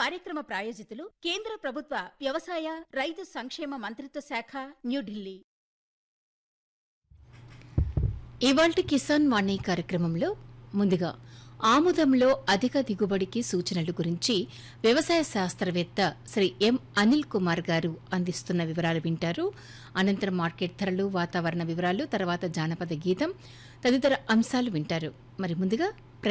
కార్యక్రమ ప్రాయోజితులు కేంద్ర ప్రభుత్వ వ్యవసాయ రైతు సంక్షేమ మంత్రిత్వ శాఖ, న్యూఢిల్లీ. ఇవాల్టి కిసాన్ వాణి కార్యక్రమంలో ముందుగా ఆముదంలో అధిక దిగుబడికి సూచనలు గురించి వ్యవసాయ శాస్త్రవేత్త శ్రీ ఎం అనిల్ కుమార్ గారు అందిస్తున్న వివరాలు వింటారు. అనంతరం మార్కెట్ ధరలు, వాతావరణ వివరాలు, తర్వాత జానపద గీతం తదితర అంశాలు వింటారు. మరి ముందుగా